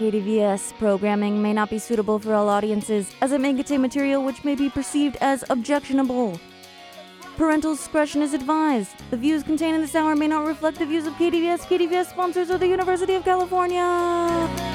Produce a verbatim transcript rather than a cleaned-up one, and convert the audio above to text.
K D V S programming may not be suitable for all audiences, as it may contain material which may be perceived as objectionable. Parental discretion is advised. The views contained in this hour may not reflect the views of K D V S, K D V S sponsors, or the University of California.